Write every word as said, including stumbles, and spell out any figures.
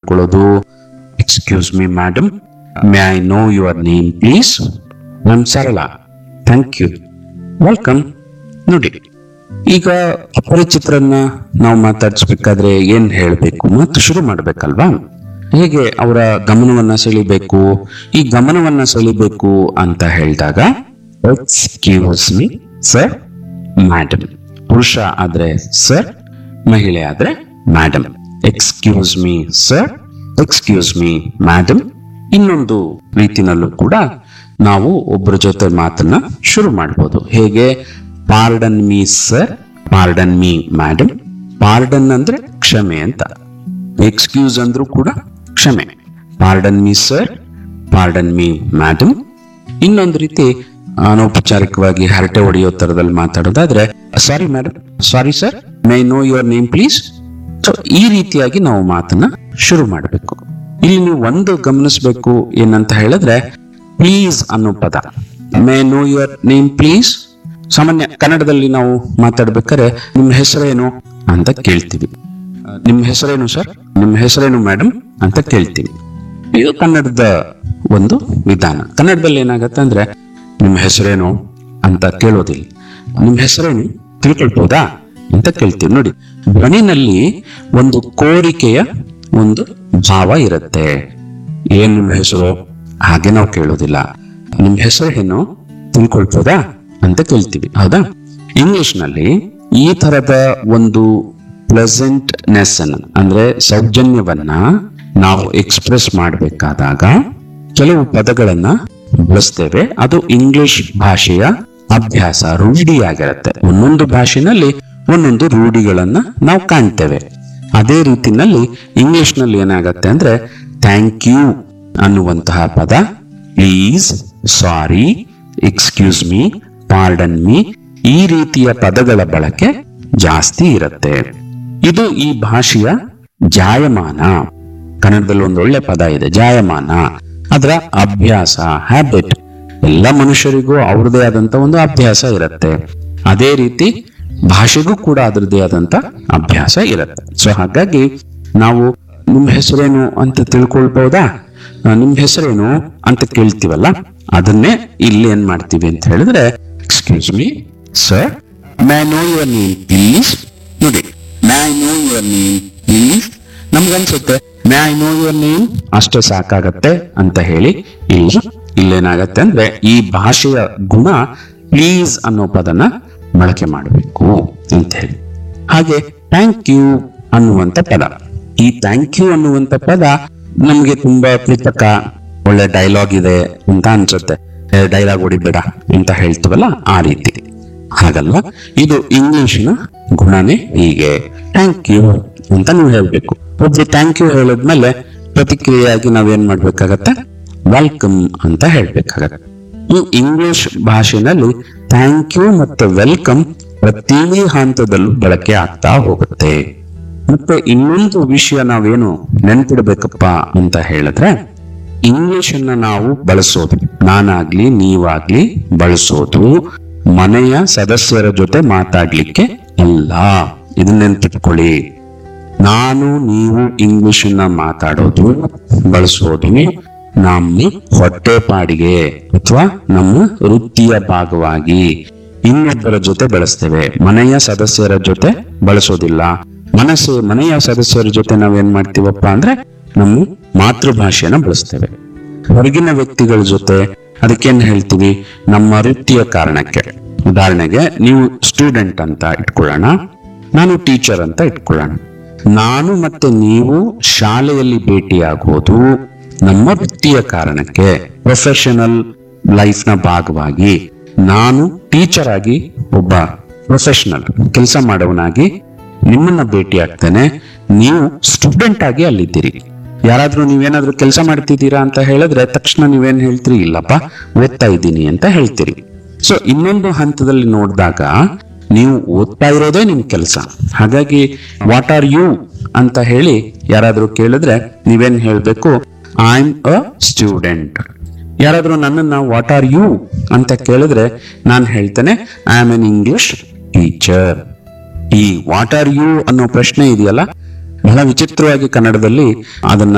ಕೇಳ್ಕೊಳ್ಳೋದು. Excuse me madam, may I know your name please? ನಮ್ ಸರಳ, thank you, welcome. ನೋಡಿ, ಈಗ ಅಪರಿಚಿತರನ್ನ ನಾವು ಮಾತಾಡಿಸ್ಬೇಕಾದ್ರೆ ಏನ್ ಹೇಳ್ಬೇಕು, ಮತ್ತು ಶುರು ಮಾಡ್ಬೇಕಲ್ವಾ? ಹೇಗೆ ಅವರ ಗಮನವನ್ನ ಸೆಳಿಬೇಕು? ಈ ಗಮನವನ್ನ ಸೆಳಿಬೇಕು ಅಂತ ಹೇಳಿದಾಗ ಎಕ್ಸ್ಕ್ಯೂಸ್ ಮಿ ಸರ್, ಮೇಡಮ್. ಪುರುಷ ಆದ್ರೆ ಸರ್, ಮಹಿಳೆ ಆದ್ರೆ madam. Excuse me sir, excuse me madam. ಇನ್ನೊಂದು ರೀತಿನಲ್ಲೂ ಕೂಡ ನಾವು ಒಬ್ಬರ ಜೊತೆ ಮಾತನ್ನ ಶುರು ಮಾಡ್ಬೋದು. ಹೇಗೆ? Pardon me sir, pardon me madam. Pardon ಅಂದ್ರೆ ಕ್ಷಮೆ ಅಂತ, ಎಕ್ಸ್ಕ್ಯೂಸ್ ಅಂದ್ರೂ ಕೂಡ ಕ್ಷಮೆ. Pardon me sir, pardon me madam. ಇನ್ನೊಂದು ರೀತಿ ಅನೌಪಚಾರಿಕವಾಗಿ ಹರಟೆ ಹೊಡೆಯೋ ತರದಲ್ಲಿ ಮಾತಾಡೋದಾದ್ರೆ sorry madam, sorry sir, May know your name please? So ಈ ರೀತಿಯಾಗಿ ನಾವು ಮಾತನ್ನ ಶುರು ಮಾಡಬೇಕು. ಇಲ್ಲಿ ನೀವು ಒಂದು ಗಮನಿಸಬೇಕು ಏನಂತ ಹೇಳಿದ್ರೆ, ಪ್ಲೀಸ್ ಅನ್ನೋ ಪದ, May know your name please. ಸಾಮಾನ್ಯ ಕನ್ನಡದಲ್ಲಿ ನಾವು ಮಾತಾಡ್ಬೇಕಾದ್ರೆ ನಿಮ್ಮ ಹೆಸರೇನು ಅಂತ ಕೇಳ್ತೀವಿ. ನಿಮ್ಮ ಹೆಸರೇನು ಸರ್, ನಿಮ್ಮ ಹೆಸರೇನು ಮೇಡಮ್ ಅಂತ ಕೇಳ್ತೀವಿ. ಇದು ಕನ್ನಡದ ಒಂದು ವಿಧಾನ. ಕನ್ನಡದಲ್ಲಿ ಏನಾಗತ್ತೆ ಅಂದ್ರೆ ನಿಮ್ಮ ಹೆಸರೇನು ಅಂತ ಕೇಳೋದಿಲ್ಲ, ನಿಮ್ಮ ಹೆಸರೇನು ತಿಳ್ಕೊಳ್ಬೋದಾ ಅಂತ ಕೇಳ್ತೀವಿ. ನೋಡಿ, ಧ್ವನಿನಲ್ಲಿ ಒಂದು ಕೋರಿಕೆಯ ಒಂದು ಭಾವ ಇರುತ್ತೆ. ಏನ್ ನಿಮ್ಮ ಹೆಸರು ಹಾಗೆ ನಾವು ಕೇಳೋದಿಲ್ಲ, ನಿಮ್ ಹೆಸರೇನು ತಿಳ್ಕೊಳ್ಬೋದಾ ಅಂತ ಕೇಳ್ತೀವಿ, ಹೌದಾ? ಇಂಗ್ಲಿಷ್ ನಲ್ಲಿ ಈ ತರದ ಒಂದು ಪ್ಲೆಸೆಂಟ್ನೆಸ್ ಅನ್ನ, ಅಂದ್ರೆ ಸೌಜನ್ಯವನ್ನ ನಾವು ಎಕ್ಸ್ಪ್ರೆಸ್ ಮಾಡಬೇಕಾದಾಗ ಕೆಲವು ಪದಗಳನ್ನ ಬಳಸ್ತೇವೆ. ಅದು ಇಂಗ್ಲಿಷ್ ಭಾಷೆಯ ಅಭ್ಯಾಸ, ರೂಢಿಯಾಗಿರುತ್ತೆ. ಒಂದೊಂದು ಭಾಷೆನಲ್ಲಿ ಒಂದೊಂದು ರೂಢಿಗಳನ್ನ ನಾವು ಕಾಣ್ತೇವೆ. ಅದೇ ರೀತಿನಲ್ಲಿ ಇಂಗ್ಲಿಷ್ ನಲ್ಲಿ ಏನಾಗತ್ತೆ ಅಂದ್ರೆ ಥ್ಯಾಂಕ್ ಯು ಅನ್ನುವಂತಹ ಪದ, please, sorry, excuse me, pardon me, ಈ ರೀತಿಯ ಪದಗಳ ಬಳಕೆ ಜಾಸ್ತಿ ಇರುತ್ತೆ. ಇದು ಈ ಭಾಷೆಯ ಜಾಯಮಾನ. ಕನ್ನಡದಲ್ಲಿ ಒಂದು ಒಳ್ಳೆ ಪದ ಇದೆ, ಜಾಯಮಾನ. ಅದರ ಅಭ್ಯಾಸ, ಹ್ಯಾಬಿಟ್. ಎಲ್ಲ ಮನುಷ್ಯರಿಗೂ ಅವ್ರದೇ ಆದಂತ ಒಂದು ಅಭ್ಯಾಸ ಇರುತ್ತೆ. ಅದೇ ರೀತಿ ಭಾಷೆಗೂ ಕೂಡ ಅದರದೇ ಆದಂತ ಅಭ್ಯಾಸ ಇರುತ್ತೆ. ಸೊ ಹಾಗಾಗಿ ನಾವು ನಿಮ್ ಹೆಸರೇನು ಅಂತ ತಿಳ್ಕೊಳ್ಬಹುದಾ, ನಿಮ್ ಹೆಸರೇನು ಅಂತ ಕೇಳ್ತೀವಲ್ಲ, ಅದನ್ನೇ ಇಲ್ಲಿ ಏನ್ ಮಾಡ್ತೀವಿ ಅಂತ ಹೇಳಿದ್ರೆ, excuse me sir, may I know your name please? ನೋಡಿ, may I know your name please ನಮ್ಗನ್ಸುತ್ತೆ may I know your name ಅಷ್ಟೇ ಸಾಕಾಗತ್ತೆ ಅಂತ ಹೇಳಿ. ಇಲ್ಲ, ಇಲ್ಲೇನಾಗತ್ತೆ ಅಂದ್ರೆ ಈ ಭಾಷೆಯ ಗುಣ ಪ್ಲೀಸ್ ಅನ್ನೋ ಪದನ ಬಳಕೆ ಮಾಡಬೇಕು ಅಂತ ಹೇಳಿ. ಹಾಗೆ ಥ್ಯಾಂಕ್ ಯು ಅನ್ನುವಂತ ಪದ, ಈ ಥ್ಯಾಂಕ್ ಯು ಅನ್ನುವಂತ ಪದ ನಮ್ಗೆ ತುಂಬಾ ಕೃತಕ, ಒಳ್ಳೆ ಡೈಲಾಗ್ ಇದೆ ಅಂತ ಅನ್ಸುತ್ತೆ. ಡೈಲಾಗ್ ಹೊಡಿಬೇಡ ಅಂತ ಹೇಳ್ತೀವಲ್ಲ, ಆ ರೀತಿ. ಹಾಗಲ್ವಾ? ಇದು ಇಂಗ್ಲಿಷಿನ ಗುಣನೇ ಹೀಗೆ. ಥ್ಯಾಂಕ್ ಯು ಅಂತ ನೀವು ಹೇಳ್ಬೇಕು. ಒಬ್ಬರು ಥ್ಯಾಂಕ್ ಯು ಹೇಳಿದ್ಮೇಲೆ ಪ್ರತಿಕ್ರಿಯೆಯಾಗಿ ನಾವೇನ್ ಮಾಡ್ಬೇಕಾಗತ್ತೆ, ವೆಲ್ಕಮ್ ಅಂತ ಹೇಳ್ಬೇಕಾಗತ್ತೆ. ಈ ಇಂಗ್ಲಿಷ್ ಭಾಷೆನಲ್ಲಿ ಥ್ಯಾಂಕ್ ಯು ಮತ್ತೆ ವೆಲ್ಕಮ್ ಪ್ರತಿ ಹಂತದಲ್ಲೂ ಬಳಕೆ ಆಗ್ತಾ ಹೋಗುತ್ತೆ. ಮತ್ತೆ ಇನ್ನೊಂದು ವಿಷಯ ನಾವೇನು ನೆನ್ಪಿಡ್ಬೇಕಪ್ಪ ಅಂತ ಹೇಳಿದ್ರೆ, ಇಂಗ್ಲಿಷ್ ಅನ್ನ ನಾವು ಬಳಸೋದು, ನಾನಾಗ್ಲಿ ನೀವಾಗ್ಲಿ ಬಳಸೋದು ಮನೆಯ ಸದಸ್ಯರ ಜೊತೆ ಮಾತಾಡ್ಲಿಕ್ಕೆ ಅಲ್ಲ. ಇದನ್ನ ನೆನ್ಪಿಟ್ಕೊಳ್ಳಿ. ನಾನು ನೀವು ಇಂಗ್ಲಿಷ್ ಅನ್ನ ಮಾತಾಡೋದು, ಬಳಸೋದು ನಮ್ಮ ಹೊಟ್ಟೆಪಾಡಿಗೆ ಅಥವಾ ನಮ್ಮ ವೃತ್ತಿಯ ಭಾಗವಾಗಿ ಇನ್ನೊಬ್ಬರ ಜೊತೆ ಬಳಸ್ತೇವೆ. ಮನೆಯ ಸದಸ್ಯರ ಜೊತೆ ಬಳಸೋದಿಲ್ಲ. ಮನಸ್ಸು ಮನೆಯ ಸದಸ್ಯರ ಜೊತೆ ನಾವೇನ್ ಮಾಡ್ತೀವಪ್ಪ ಅಂದ್ರೆ ನಮ್ಮ ಮಾತೃಭಾಷೆಯನ್ನ ಬಳಸ್ತೇವೆ. ಹೊರಗಿನ ವ್ಯಕ್ತಿಗಳ ಜೊತೆ ಅದಕ್ಕೇನ್ ಹೇಳ್ತೀವಿ, ನಮ್ಮ ವೃತ್ತಿಯ ಕಾರಣಕ್ಕೆ. ಉದಾಹರಣೆಗೆ, ನೀವು ಸ್ಟೂಡೆಂಟ್ ಅಂತ ಇಟ್ಕೊಳ್ಳೋಣ, ನಾನು ಟೀಚರ್ ಅಂತ ಇಟ್ಕೊಳ್ಳೋಣ. ನಾನು ಮತ್ತೆ ನೀವು ಶಾಲೆಯಲ್ಲಿ ಭೇಟಿಯಾಗೋದು ನಮ್ಮ ವೃತ್ತಿಯ ಕಾರಣಕ್ಕೆ, ಪ್ರೊಫೆಷನಲ್ ಲೈಫ್ ನ ಭಾಗವಾಗಿ. ನಾನು ಟೀಚರ್ ಆಗಿ, ಒಬ್ಬ ಪ್ರೊಫೆಷನಲ್ ಕೆಲಸ ಮಾಡೋವನಾಗಿ ನಿಮ್ಮನ್ನ ಭೇಟಿ ಆಗ್ತೇನೆ, ನೀವು ಸ್ಟೂಡೆಂಟ್ ಆಗಿ ಅಲ್ಲಿದ್ದೀರಿ. ಯಾರಾದ್ರೂ ನೀವೇನಾದ್ರೂ ಕೆಲಸ ಮಾಡ್ತಿದ್ದೀರಾ ಅಂತ ಹೇಳಿದ್ರೆ ತಕ್ಷಣ ನೀವೇನ್ ಹೇಳ್ತೀರಿ, ಇಲ್ಲಪ್ಪ ಓದ್ತಾ ಇದ್ದೀನಿ ಅಂತ ಹೇಳ್ತೀರಿ. ಸೊ ಇನ್ನೊಂದು ಹಂತದಲ್ಲಿ ನೋಡಿದಾಗ ನೀವು ಓದ್ತಾ ಇರೋದೇ ನಿಮ್ ಕೆಲಸ. ಹಾಗಾಗಿ ವಾಟ್ ಆರ್ ಯು ಅಂತ ಹೇಳಿ ಯಾರಾದ್ರೂ ಕೇಳಿದ್ರೆ ನೀವೇನ್ ಹೇಳ್ಬೇಕು, ಐ ಆಮ್ ಅ ಸ್ಟೂಡೆಂಟ್. ಯಾರಾದ್ರೂ ನನ್ನನ್ನ ವಾಟ್ ಆರ್ ಯು ಅಂತ ಕೇಳಿದ್ರೆ ನಾನು ಹೇಳ್ತೇನೆ, I am an English teacher. ಈ ವಾಟ್ ಆರ್ ಯು ಅನ್ನೋ ಪ್ರಶ್ನೆ ಇದೆಯಲ್ಲ, ಬಹಳ ವಿಚಿತ್ರವಾಗಿ ಕನ್ನಡದಲ್ಲಿ ಅದನ್ನ